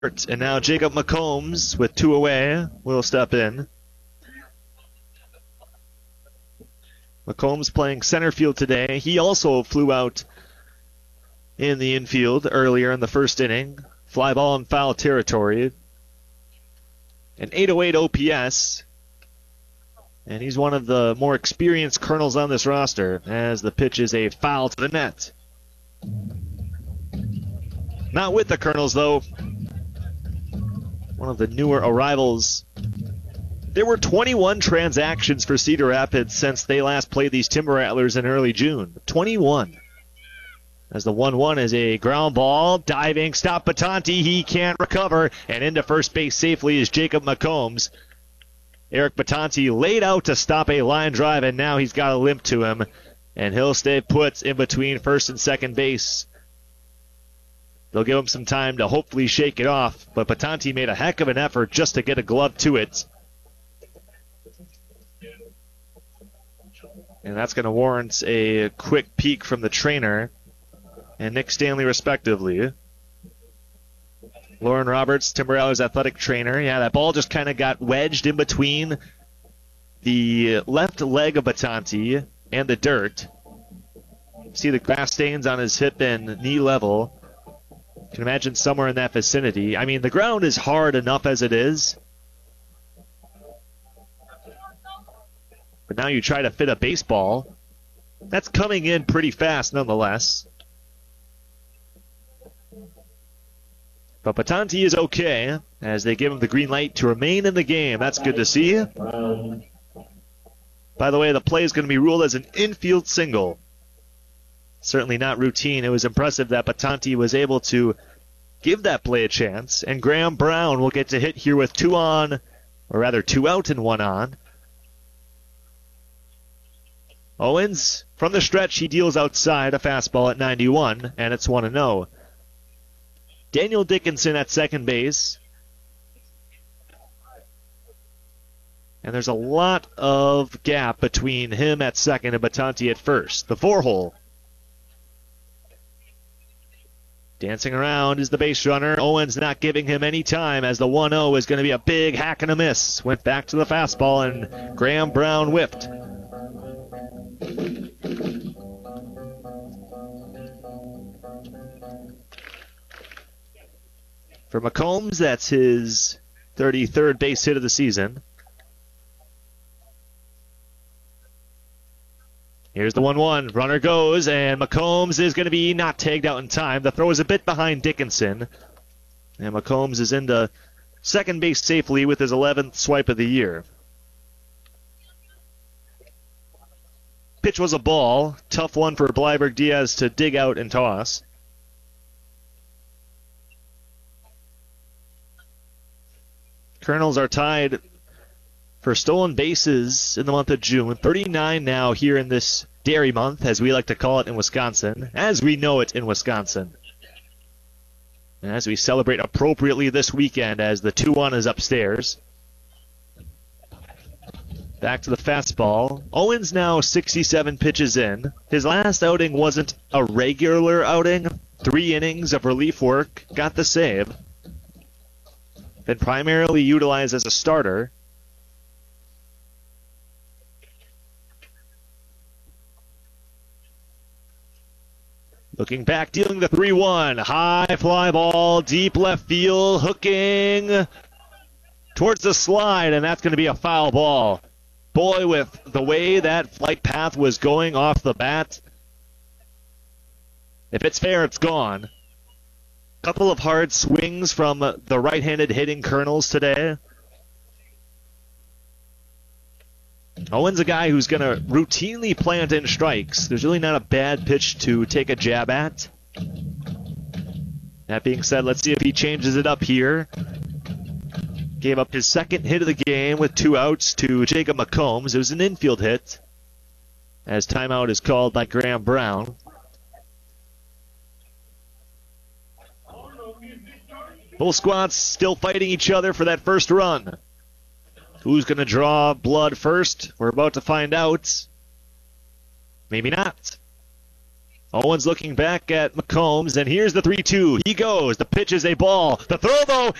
And now Jacob McCombs with 2 away will step in. McCombs playing center field today. He also flew out in the infield earlier in the first inning. Fly ball in foul territory. An 808 OPS. And he's one of the more experienced Colonels on this roster as the pitch is a foul to the net. Not with the Colonels, though. One of the newer arrivals. There were 21 transactions for Cedar Rapids since they last played these Timber Rattlers in early June. 21. As the 1-1 is a ground ball. Diving, stop Batanti. He can't recover. And into first base safely is Jacob McCombs. Eric Batanti laid out to stop a line drive, and now he's got a limp to him. And he'll stay put in between first and second base. They'll give him some time to hopefully shake it off, but Batanti made a heck of an effort just to get a glove to it. And that's going to warrant a quick peek from the trainer and Nick Stanley, respectively. Lauren Roberts, Timber Rattlers athletic trainer. Yeah, that ball just kind of got wedged in between the left leg of Batanti and the dirt. See the grass stains on his hip and knee level. You can imagine somewhere in that vicinity. I mean, the ground is hard enough as it is. But now you try to fit a baseball. That's coming in pretty fast nonetheless. But Batanti is okay as they give him the green light to remain in the game. That's good to see. By the way, the play is going to be ruled as an infield single. Certainly not routine. It was impressive that Batanti was able to give that play a chance. And Graham Brown will get to hit here with 2 on, or rather 2 out and 1 on. Owens, from the stretch, he deals outside a fastball at 91, and it's 1-0. Daniel Dickinson at second base. And there's a lot of gap between him at second and Batanti at first. The 4-hole. Dancing around is the base runner. Owens not giving him any time as the 1-0 is going to be a big hack and a miss. Went back to the fastball and Graham Brown whiffed. For McCombs, that's his 33rd base hit of the season. Here's the 1-1. Runner goes, and McCombs is going to be not tagged out in time. The throw is a bit behind Dickinson. And McCombs is into second base safely with his 11th swipe of the year. Pitch was a ball. Tough one for Bleiberg Diaz to dig out and toss. Colonels are tied for stolen bases in the month of June. 39 now here in this dairy month, as we like to call it in Wisconsin, as we know it in Wisconsin. And as we celebrate appropriately this weekend as the 2-1 is upstairs. Back to the fastball. Owens now 67 pitches in. His last outing wasn't a regular outing. 3 innings of relief work. Got the save. Been primarily utilized as a starter. Looking back, dealing the 3-1. High fly ball, deep left field, hooking towards the slide, and that's going to be a foul ball. Boy, with the way that flight path was going off the bat, if it's fair, it's gone. Couple of hard swings from the right-handed hitting Colonels today. Owens a guy who's going to routinely plant in strikes. There's really not a bad pitch to take a jab at. That being said, let's see if he changes it up here. Gave up his second hit of the game with 2 outs to Jacob McCombs. It was an infield hit, as timeout is called by Graham Brown. Both squads still fighting each other for that first run. Who's going to draw blood first? We're about to find out. Maybe not. Owens looking back at McCombs, and here's the 3-2. He goes. The pitch is a ball. The throw, though,